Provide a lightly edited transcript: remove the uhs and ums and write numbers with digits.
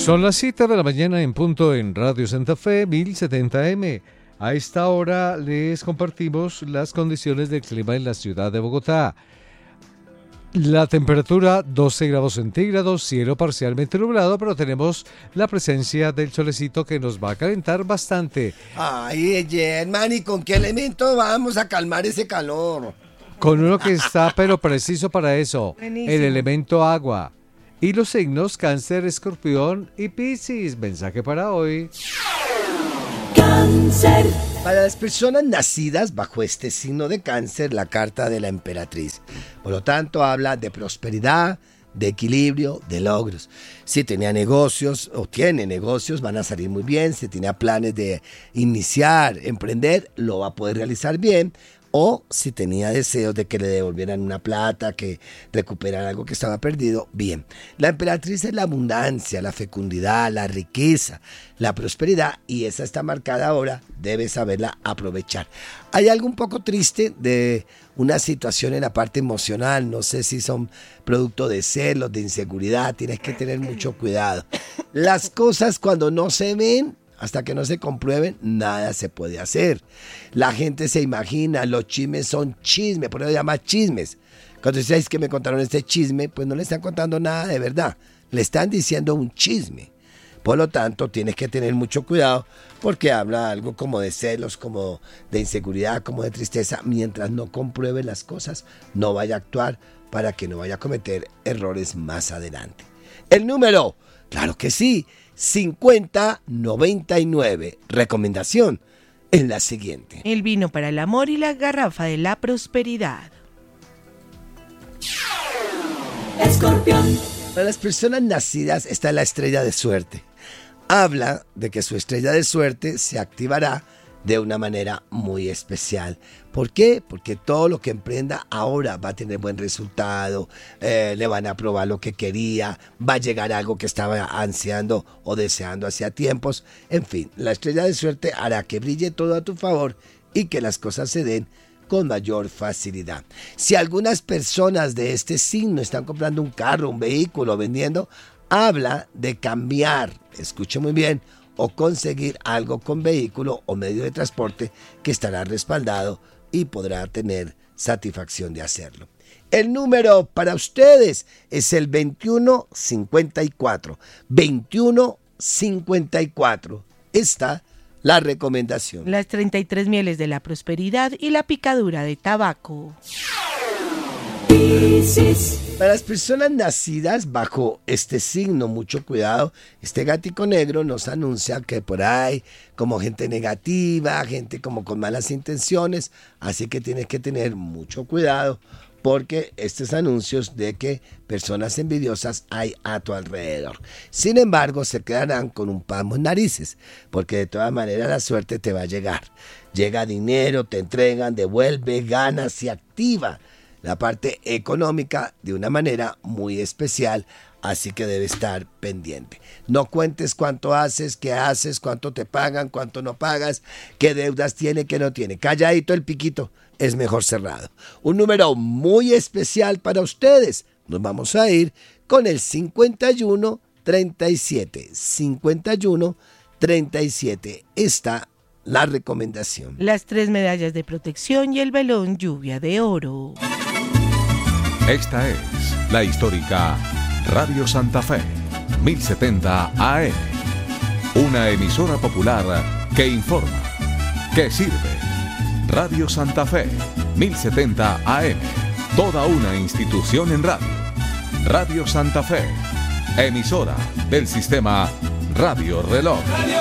Son las 7 de la mañana en punto en Radio Santa Fe 1070M. A esta hora les compartimos las condiciones del clima en la ciudad de Bogotá. La temperatura 12 grados centígrados, cielo parcialmente nublado, pero tenemos la presencia del solecito que nos va a calentar bastante. Ay, Germán, ¿y con qué elemento vamos a calmar ese calor? Con uno que está pero preciso para eso, Buenísimo. el elemento agua. Y los signos Cáncer, Escorpión y Piscis. Mensaje para hoy. Cáncer. Para las personas nacidas bajo este signo de Cáncer, la carta de la emperatriz. Por lo tanto, habla de prosperidad, de equilibrio, de logros. Si tenía negocios o tiene negocios, van a salir muy bien. Si tenía planes de iniciar, emprender, lo va a poder realizar bien. O si tenía deseos de que le devolvieran una plata, que recuperaran algo que estaba perdido, bien. La emperatriz es la abundancia, la fecundidad, la riqueza, la prosperidad, y esa está marcada ahora, debes saberla aprovechar. Hay algo un poco triste de una situación en la parte emocional, no sé si son producto de celos, de inseguridad, tienes que tener mucho cuidado. Las cosas cuando no se ven, hasta que no se comprueben, nada se puede hacer. La gente se imagina, los chismes son chismes, por eso se llama chismes. Cuando decís que me contaron este chisme, pues no le están contando nada de verdad, le están diciendo un chisme. Por lo tanto, tienes que tener mucho cuidado porque habla algo como de celos, como de inseguridad, como de tristeza. Mientras no compruebe las cosas, no vaya a actuar para que no vaya a cometer errores más adelante. El número, claro que sí, 5099. Recomendación es la siguiente. El vino para el amor y la garrafa de la prosperidad. Escorpión. Para las personas nacidas está la estrella de suerte. Habla de que su estrella de suerte se activará de una manera muy especial. ¿Por qué? Porque todo lo que emprenda ahora va a tener buen resultado, le van a aprobar lo que quería, va a llegar a algo que estaba ansiando o deseando hacía tiempos. En fin, la estrella de suerte hará que brille todo a tu favor y que las cosas se den con mayor facilidad. Si algunas personas de este signo están comprando un carro, un vehículo, vendiendo, habla de cambiar, escuche muy bien, o conseguir algo con vehículo o medio de transporte que estará respaldado y podrá tener satisfacción de hacerlo. El número para ustedes es el 2154. 2154. Está la recomendación. Las 33 mieles de la prosperidad y la picadura de tabaco. Piscis. Para las personas nacidas bajo este signo, mucho cuidado. Este gatico negro nos anuncia que por ahí, como gente negativa, gente como con malas intenciones, así que tienes que tener mucho cuidado porque estos anuncios de que personas envidiosas hay a tu alrededor. Sin embargo, se quedarán con un palmo en narices, porque de todas maneras la suerte te va a llegar. Llega dinero, te entregan, devuelve, ganas y activa la parte económica de una manera muy especial, así que debe estar pendiente. No cuentes cuánto haces, qué haces, cuánto te pagan, cuánto no pagas, qué deudas tiene, qué no tiene. Calladito el piquito, es mejor cerrado. Un número muy especial para ustedes. Nos vamos a ir con el 5137. 5137 está la recomendación. Las 3 medallas de protección y el velón lluvia de oro. Esta es la histórica Radio Santa Fe, 1070 AM. Una emisora popular que informa, que sirve. Radio Santa Fe, 1070 AM. Toda una institución en radio. Radio Santa Fe, emisora del sistema Radio Reloj.